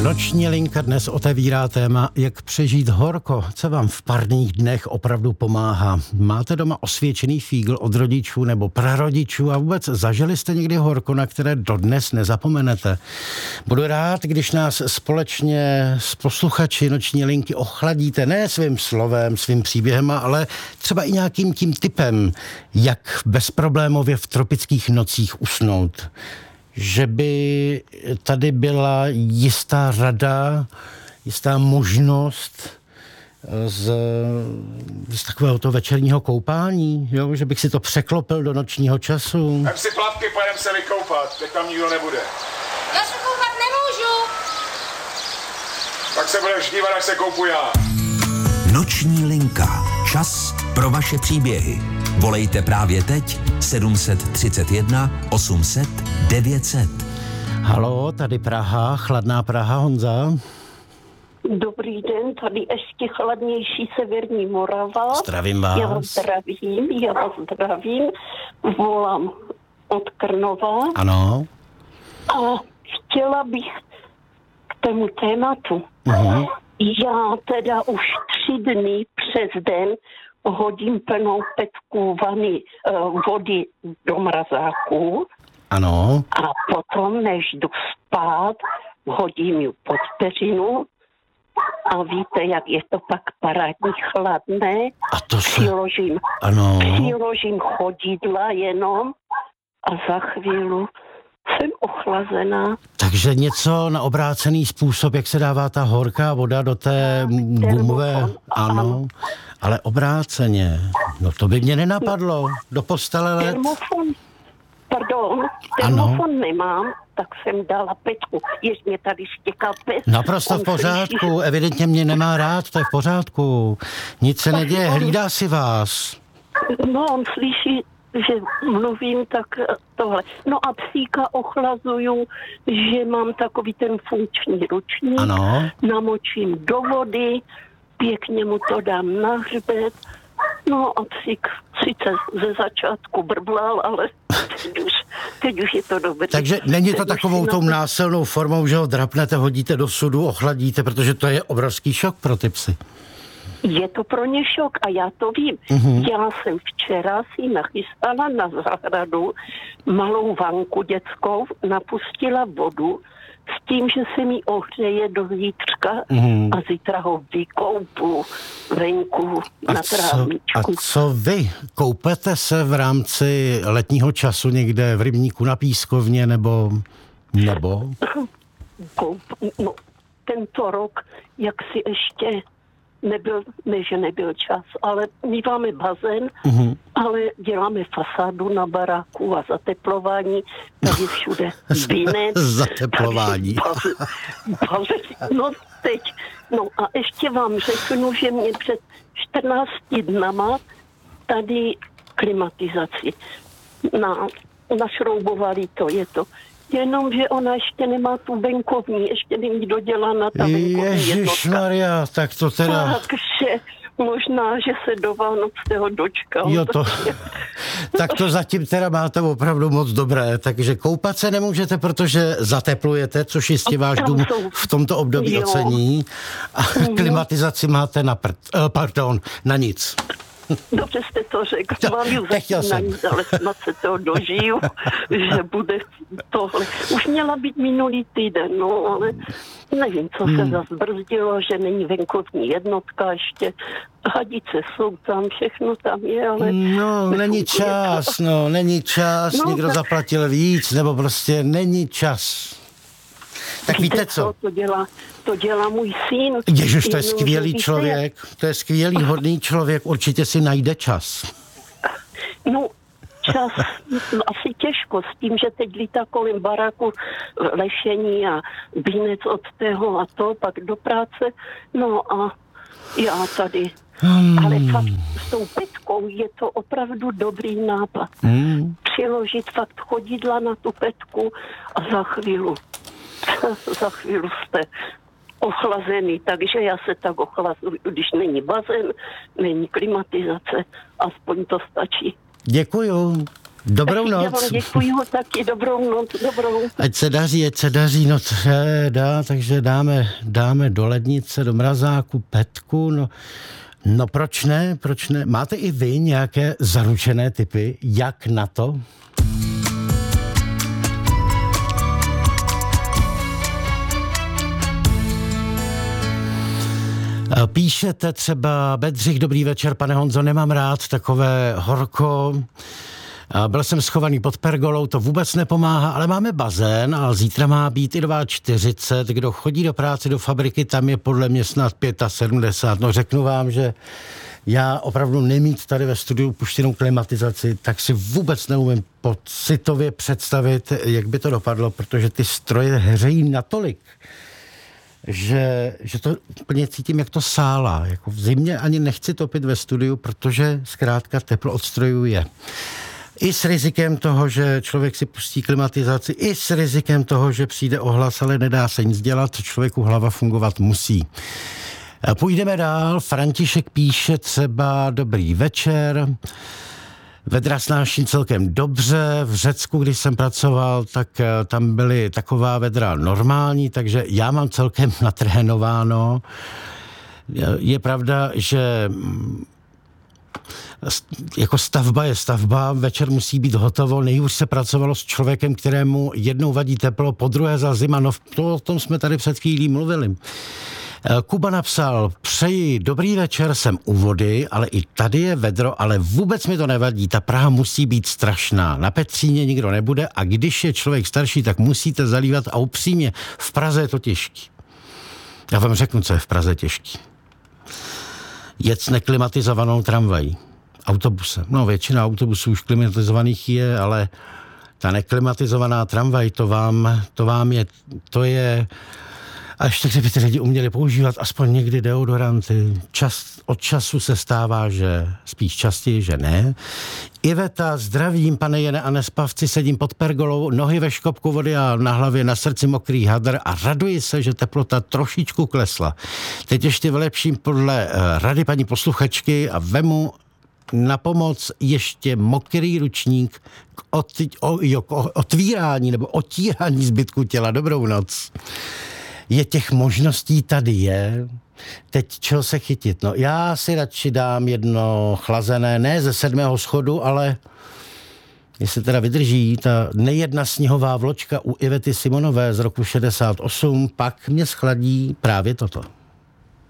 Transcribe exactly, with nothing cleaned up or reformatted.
Noční linka dnes otevírá téma, jak přežít horko, co vám v parních dnech opravdu pomáhá. Máte doma osvědčený fígl od rodičů nebo prarodičů a vůbec zažili jste někdy horko, na které dodnes nezapomenete? Budu rád, když nás společně s posluchači Noční linky ochladíte ne svým slovem, svým příběhem, ale třeba i nějakým tím tipem, jak bezproblémově v tropických nocích usnout. Že by tady byla jistá rada, jistá možnost z, z takového toho večerního koupání, jo? Že bych si to překlopil do nočního času. Vem si plavky, pojedem se vykoupat, teď tam nikdo nebude. Já se koupat nemůžu. Tak se budeš dívat, až se koupu já. Noční linka. Čas pro vaše příběhy. Volejte právě teď sedm set třicet jedna osm set devět set. Halo, tady Praha, chladná Praha, Honza. Dobrý den, tady ještě chladnější severní Morava. Zdravím vás. Já vás zdravím, já vás zdravím. Volám od Krnova. Ano. A chtěla bych k tomu tématu. Uh-huh. Já teda už tři dny přes den hodím plnou petku vany uh, vody do mrazáku. Ano. A potom, než jdu spát, hodím ji pod peřinu. A víte, jak je to pak parádní chladné. A to se... Přiložím, ano. přiložím chodidla jenom a za chvíli jsem ochlazená. Takže něco na obrácený způsob, jak se dává ta horká voda do té gumové, ano, ale obráceně. No to by mě nenapadlo. Do postele let. Termofon, pardon, termofon nemám, tak jsem dala petku. Jež mě tady štěká pes. Naprosto v pořádku, slyší, evidentně mě nemá rád, to je v pořádku. Nic se neděje, hlídá si vás. No, on slyší, že mluvím, tak tohle. No a psíka ochlazuju, že mám takový ten funkční ručník. Ano. Namočím do vody, pěkně mu to dám na hřbet. No a psík sice ze začátku brblal, ale teď už, teď už je to dobré. Takže není to teď takovou tou násilnou formou, že ho drapnete, hodíte do sudu, ochladíte, protože to je obrovský šok pro ty psy. Je to pro ně šok a já to vím. Mm-hmm. Já jsem včera si nachystala na zahradu malou vanku dětskou, napustila vodu s tím, že se mi ohřeje do zítřka mm-hmm. a zítra ho vykoupu venku a na trávničku. A co vy? Koupete se v rámci letního času někde v rybníku na pískovně nebo... nebo? Koup, no, tento rok, jak si ještě... Nebyl, ne, že nebyl čas, ale my máme bazén, uh-huh. ale děláme fasádu na baráku a zateplování, tady všude vinec. Zateplování. Bazén, bazén, no teď. No a ještě vám řeknu, že mě před čtrnácti dnama tady klimatizaci na, našroubovali to, je to. Jenomže ona ještě nemá tu venkovní, ještě není dodělána ta venkovní jednotka. Ježišmarja, tak to teda... Takže možná, že se do Vánocného dočkám. Jo, to... tak to zatím teda máte opravdu moc dobré, takže koupat se nemůžete, protože zateplujete, což jistě váš dům v tomto období jo. ocení. A klimatizaci máte na prd... Pardon, na nic. Dobře jste to řekl, no, mám ju zatím na nic, ale snad se toho dožiju, že bude tohle. Už měla být minulý týden, no, ale nevím, co se zase brzdilo, že není venkovní jednotka ještě. Hadice jsou tam, všechno tam je, ale... No, není čas, no, není čas, no, někdo tak... zaplatil víc, nebo prostě není čas. Tak víte, víte co? To dělá, to dělá můj syn. Ježiš, to je skvělý člověk, to je skvělý, hodný člověk, určitě si najde čas. No, čas no, asi těžko s tím, že teď lítá kolem baráku lešení a vínec od tého a to, pak do práce. No a já tady... Hmm. Ale fakt s tou petkou je to opravdu dobrý nápad. Hmm. Přiložit fakt chodidla na tu petku a za chvíli za chvíli jste ochlazený, takže já se tak ochlazuju, když není bazén, není klimatizace, aspoň to stačí. Děkuju. Dobrou Já noc. vám děkuji taky, dobrou noc, dobrou. Ať se daří, ať se daří, no třeba, takže dáme, dáme do lednice, do mrazáku, petku, no, no proč ne, proč ne? Máte i vy nějaké zaručené tipy, jak na to? Píšete třeba Bedřich, dobrý večer, pane Honzo, nemám rád takové horko. Byl jsem schovaný pod pergolou, to vůbec nepomáhá, ale máme bazén a zítra má být i čtyřicet dva. Kdo chodí do práce, do fabriky, tam je podle mě snad sedmdesát pět. No řeknu vám, že já opravdu nemít tady ve studiu puštěnou klimatizaci, tak si vůbec neumím pocitově představit, jak by to dopadlo, protože ty stroje hřejí natolik, že, že to úplně cítím, jak to sálá. Jako v zimě ani nechci topit ve studiu, protože zkrátka teplo od strojů je. I s rizikem toho, že člověk si pustí klimatizaci, i s rizikem toho, že přijde ohlas, ale nedá se nic dělat, člověku hlava fungovat musí. Půjdeme dál. František píše třeba dobrý večer. Vedra snáším celkem dobře. V Řecku, když jsem pracoval, tak tam byly taková vedra normální, takže já mám celkem natrénováno. Je pravda, že jako stavba je stavba, večer musí být hotovo, nejhůř se pracovalo s člověkem, kterému jednou vadí teplo, po druhé za zima, no to, o tom jsme tady před chvílí mluvili. Kuba napsal, přeji dobrý večer, jsem u vody, ale i tady je vedro, ale vůbec mi to nevadí, ta Praha musí být strašná, na Petříně nikdo nebude a když je člověk starší, tak musíte zalívat a upřímně, v Praze je to těžký. Já vám řeknu, co je v Praze těžký. Jet s neklimatizovanou tramvají, autobusem. No většina autobusů už klimatizovaných je, ale ta neklimatizovaná tramvaj, to vám, to vám je, to je, a ještě kdyby ty lidi uměli používat aspoň někdy deodoranty. Čas, od času se stává, že spíš častěji, že ne. Iveta, zdravím, pane Jene a nespavci, sedím pod pergolou, nohy ve škopku vody a na hlavě na srdci mokrý hadr a raduji se, že teplota trošičku klesla. Teď ještě vylepším podle uh, rady paní posluchačky a vemu na pomoc ještě mokrý ručník k, ot, o, jo, k otvírání nebo otírání zbytku těla. Dobrou noc. Je těch možností tady je. Teď čeho se chytit? No já si radši dám jedno chlazené, ne ze sedmého schodu, ale jestli teda vydrží ta nejedna sněhová vločka u Ivety Simonové z roku šedesát osm, pak mě schladí právě toto.